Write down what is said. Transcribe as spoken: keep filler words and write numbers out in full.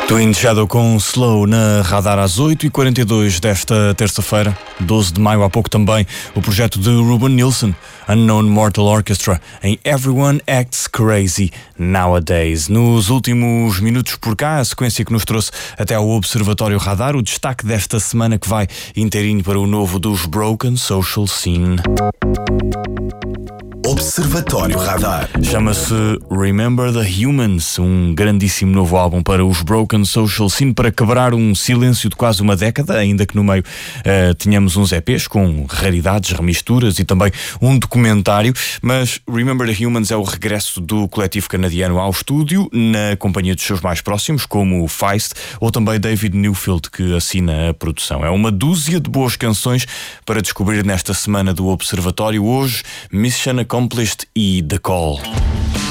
Twin Shadow com Slow na Radar às oito e quarenta e dois desta terça-feira, doze de maio. Há pouco também o projeto de Ruben Nielsen, Unknown Mortal Orchestra, em Everyone Acts Crazy Nowadays. Nos últimos minutos por cá, a sequência que nos trouxe até ao Observatório Radar, o destaque desta semana que vai inteirinho para o novo dos Broken Social Scene. Observatório Radar. Chama-se Remember the Humans, um grandíssimo novo álbum para os Broken Social Scene, para quebrar um silêncio de quase uma década, ainda que no meio uh, tínhamos uns E Ps com raridades, remisturas e também um documentário. Mas Remember the Humans é o regresso do coletivo canadiano ao estúdio, na companhia dos seus mais próximos, como o Feist ou também David Newfield, que assina a produção. É uma dúzia de boas canções para descobrir nesta semana do Observatório. Hoje, Mission Accomplished e The Call.